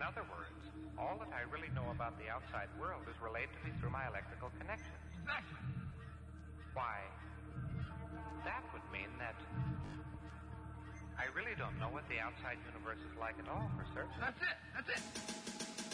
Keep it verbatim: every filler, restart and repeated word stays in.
other words, all that I really know about the outside world is relayed to me through my electrical connections. Exactly. Why, that would mean that I really don't know what the outside universe is like at all, for certain. That's it. That's it.